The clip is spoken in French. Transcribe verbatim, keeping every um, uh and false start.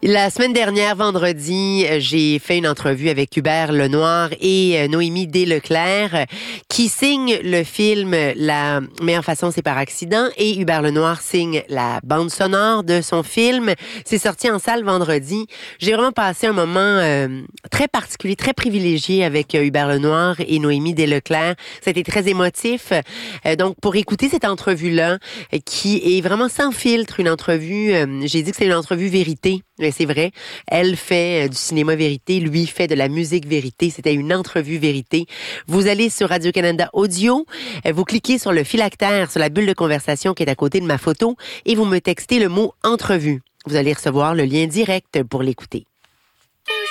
La semaine dernière, vendredi, j'ai fait une entrevue avec Hubert Lenoir et Noémie Desleclerc qui signent le film La meilleure façon, c'est par accident, et Hubert Lenoir signe la bande sonore de son film. C'est sorti en salle vendredi. J'ai vraiment passé un moment euh, très particulier, très privilégié avec euh, Hubert Lenoir et Noémie Desleclerc. Ça a été très émotif. Euh, donc, pour écouter cette entrevue-là, euh, qui est vraiment sans filtre, une entrevue, euh, j'ai dit que c'est une entrevue vérité. Mais c'est vrai. Elle fait du cinéma vérité, lui fait de la musique vérité. C'était une entrevue vérité. Vous allez sur Radio-Canada Audio, vous cliquez sur le phylactère, sur la bulle de conversation qui est à côté de ma photo et vous me textez le mot entrevue. Vous allez recevoir le lien direct pour l'écouter.